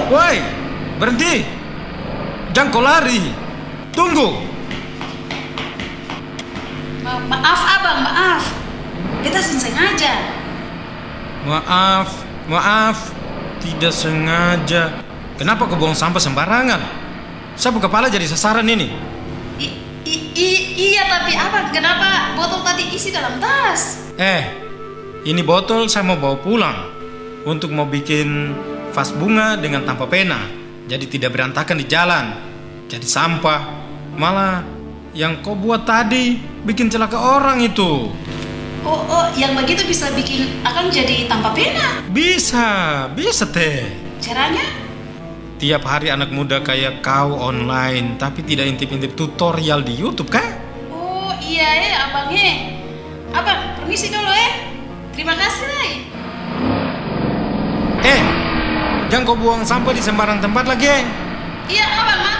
Woi, berhenti. Jangan kau lari. Tunggu. Maaf abang, maaf. Kita sengaja. Maaf. Tidak sengaja. Kenapa kau buang sampah sembarangan? Sapu kepala jadi sasaran ini. Iya, tapi abang, kenapa botol tadi isi dalam tas? Ini botol saya mau bawa pulang untuk mau bikin vas bunga dengan tanpa pena. Jadi tidak berantakan di jalan. Jadi sampah. Malah yang kau buat tadi bikin celaka orang itu. Oh, yang begitu bisa bikin akan jadi tanpa pena? Bisa teh. Caranya? Tiap hari anak muda kayak kau online, tapi tidak intip-intip tutorial di YouTube kah? Oh iya ya abang Abang, permisi dulu Terima kasih Jangan kau buang sampah di sembarang tempat lagi. Iya abang,